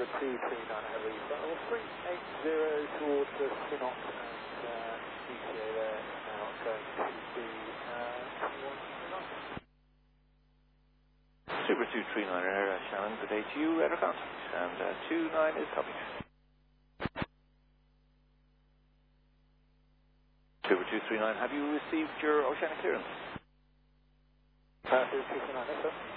Super 239 Heavy, level 380 towards the Sinnock and ETA there, now going to be 2139. Super 239 Shannon, good day to you, radar contact, and 29 is coming. Super 239, have you received your oceanic clearance? Super 239, yes sir.